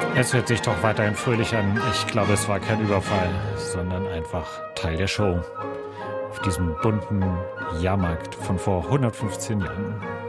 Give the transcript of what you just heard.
Es hört sich doch weiterhin fröhlich an. Ich glaube, es war kein Überfall, sondern einfach Teil der Show. Auf diesem bunten Jahrmarkt von vor 115 Jahren.